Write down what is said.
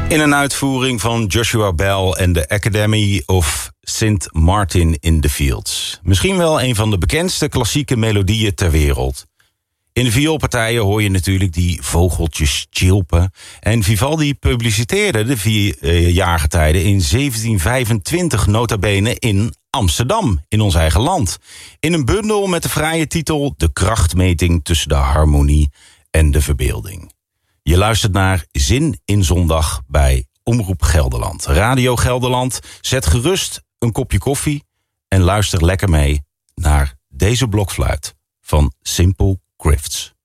In een uitvoering van Joshua Bell en de Academy of St. Martin in the Fields. Misschien wel een van de bekendste klassieke melodieën ter wereld. In de vioolpartijen hoor je natuurlijk die vogeltjes chilpen. En Vivaldi publiciteerde de 4 jaargetijden in 1725 nota bene in Amsterdam, in ons eigen land. In een bundel met de fraaie titel De krachtmeting tussen de harmonie en de verbeelding. Je luistert naar Zin in Zondag bij Omroep Gelderland. Radio Gelderland, zet gerust een kopje koffie en luister lekker mee naar deze blokfluit van Simple Crafts.